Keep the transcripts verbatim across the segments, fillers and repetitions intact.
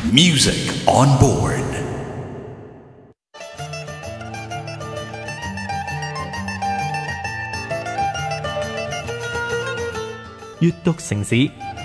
Music on board。 閱讀城市，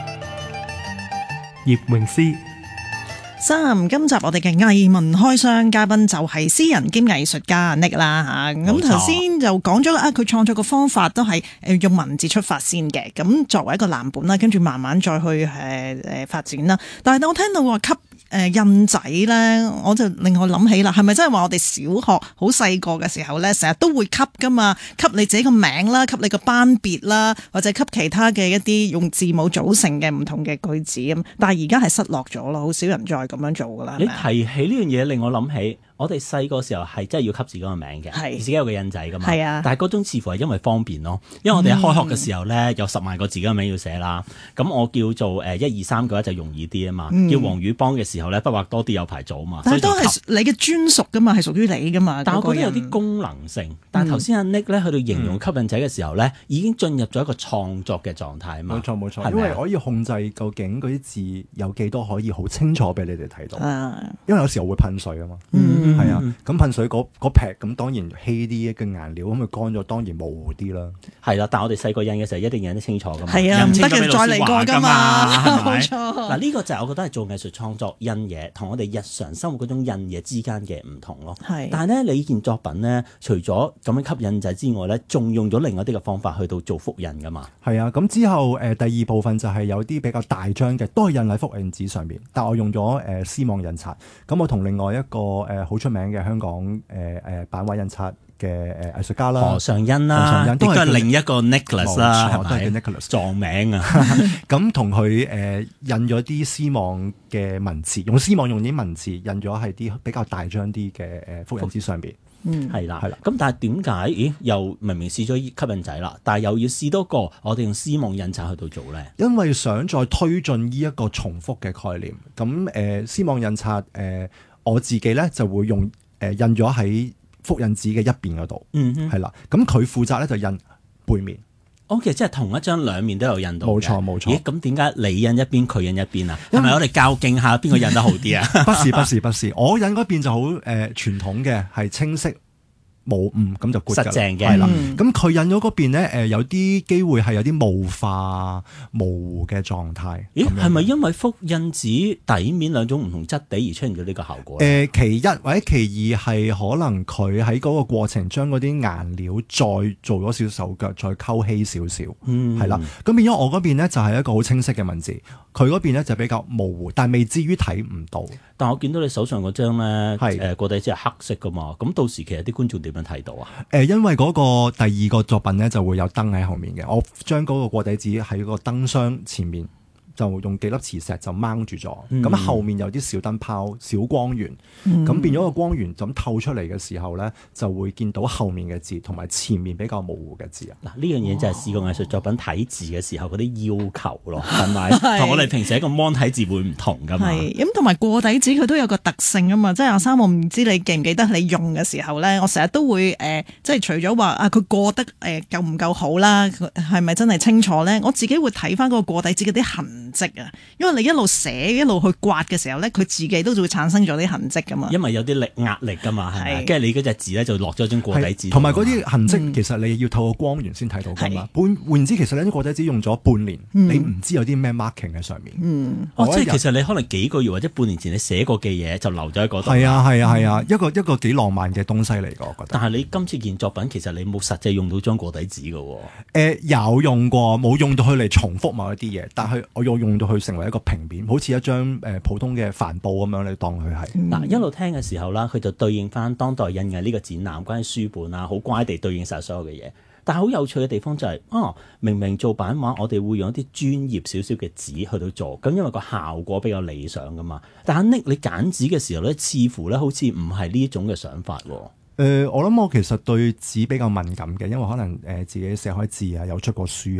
葉詠詩。 三今集我哋嘅藝文開箱嘉賓就係詩人兼藝術家 Nick 啦吓，咁頭先就講咗啊，佢創作嘅方法都係誒用文字出發先嘅，咁作為一個藍本啦，跟住慢慢再去誒誒發展啦。但係我聽到話吸誒印仔咧，我就令我諗起啦，係咪真係話我哋小學好細個嘅時候咧，成日都會吸噶嘛？吸你自己個名啦，吸你個班別啦，或者吸其他嘅一啲用字母組成嘅唔同嘅句子咁。但係而家係失落咗咯，好少人再咁樣做噶啦。 你提起呢樣嘢，令我諗起我哋細個時候係真係要吸自己個名嘅， 係自己有個印仔噶嘛。 係啊， 但係嗰種似乎係因為方便咯，因為我哋一開學嘅時候咧、嗯、有十萬個自己個名要寫啦。咁我叫做誒一二三嘅話就容易啲啊嘛。嗯、叫黃宇邦嘅時候咧，筆畫多啲有排做啊嘛。 但係都係你嘅專屬噶嘛，係屬於你噶嘛。 但係我覺得有啲功能性。嗯、但係頭先阿 Nick 咧去到形容吸引仔嘅時候咧，嗯、已經進入咗一個創作嘅狀態啊嘛。 冇錯冇錯，因為可以控制究竟嗰啲字有幾多可以好清楚俾你哋睇到。啊、因為有時候會噴水啊嘛。嗯，係啊，咁噴水嗰嗰撇咁當然稀啲嘅顏料，咁佢乾咗當然模糊啲啦。 係啦，但係我哋細個印嘅時候一定印得清楚噶嘛。 係啊，唔得嘅再嚟過噶嘛。冇錯。 嗱呢個就係我覺得係做藝術創作印嘢，同我哋日常生活嗰種印嘢之間嘅唔同咯。係。但係咧，你呢件作品咧，除咗咁樣吸引仔之外咧，仲用咗另外一啲嘅方法去到做複印噶嘛。 係啊，咁之後誒、呃、第二部分就係有啲比較大張嘅，都係印喺複印紙上面，但我用咗誒絲網印刷。咁我同另外一個誒好、呃、出名嘅香港誒誒版畫印刷嘅誒藝術家啦，何尚恩啦，亦都係另一個 Nicholas 啦，係咪？ 都係叫 Nicholas 撞名啊！ 咁同佢誒印咗啲絲網嘅文字，用絲網用啲文字印咗係啲比較大張啲嘅誒複印紙上邊。 嗯，係啦，係啦。咁但係點解？咦，又明明試咗吸引仔啦，但係又要試多個，我哋用絲網印刷去到做咧？ 因為想再推進呢一個重複嘅概念。咁誒絲網印刷誒、呃，我自己咧就會用誒、呃、印咗喺複印紙嘅一邊嗰度。嗯哼，係啦。咁佢負責咧就印背面。 O K，即係同一張兩面都有印到。 冇錯冇錯。 咦，咁點解你印一邊，佢印一邊啊？係咪我哋較勁下邊個印得好啲啊？ 不是不是不是，我印嗰邊就好誒傳統嘅，係清晰。冇誤咁就 good 㗎， 實正嘅係啦。咁佢印咗嗰邊咧，誒有啲機會係有啲霧化、模糊嘅狀態。 咦，係咪因為複印紙底面兩種唔同質地而出現咗呢個效果？ 誒、呃，其一或者其二係可能佢喺嗰個過程將嗰啲顏料再做咗少手腳，再溝稀少少，嗯，係啦。咁變咗我嗰邊咧就係一個好清晰嘅文字，佢嗰邊咧就比較模糊，但係未至於睇唔到。 但我見到你手上嗰張咧，係誒個底紙係黑色噶嘛，咁到時其實啲觀眾點樣睇到啊？ 誒、呃，因為嗰個第二個作品咧就會有燈喺後面嘅，我將嗰個過底紙喺個燈箱前面，就用幾粒磁石就掹住咗，咁、嗯、後面有啲小燈泡、小光源，咁、嗯、變咗個光源咁透出嚟嘅時候咧，就會見到後面嘅字同埋前面比較模糊嘅字啊！ 嗱，呢樣嘢就係視覺藝術作品睇字嘅時候嗰啲要求咯，係咪？同我哋平時一個 mon 睇字會唔同噶嘛？係咁，同埋過底紙佢都有個特性啊嘛，即係阿三，我唔知你記唔記得你用嘅時候咧，我成日都會誒、呃，即係除咗話啊，佢過得誒、呃、夠唔夠好啦，係咪真係清楚咧？我自己會睇翻嗰個過底紙嗰啲痕跡啊，因為你一路寫一路去刮嘅時候咧，佢自己都會產生咗啲痕跡噶嘛。 因為有啲力壓力噶嘛，係咪？跟住你嗰隻字咧就落咗張過底紙， 同埋嗰啲痕跡其實你要透過光源先睇到噶嘛。換換言之，其實呢啲過底紙用咗半年，嗯、你唔知有啲咩 marking 喺上面。嗯， 哦，即係其實你可能幾個月或者半年前你寫過嘅嘢就留咗喺嗰度。 係啊係啊係啊，一個一個幾浪漫嘅東西嚟噶，我覺得。 但係你今次件作品其實你冇實際用到張過底紙噶。誒、 呃，有用過，冇用到佢嚟重複某一啲嘢，但係我又用到佢成為一個平面，好似一張誒普通嘅帆布咁樣，你當佢係。嗱、 嗯，一路聽嘅時候啦，佢就對應翻當代印藝呢個展覽，關於書本啊，好乖地對應晒所有嘅嘢。但係好有趣嘅地方就係、是，啊，明明做版畫，我哋會用一啲專業少少嘅紙去到做，咁因為個效果比較理想噶嘛。但係 Nick 你揀紙嘅時候咧，似乎咧好似唔係呢種嘅想法。誒、 呃，我諗我其實對紙比較敏感嘅，因為可能誒、呃、自己寫開字啊，有出過書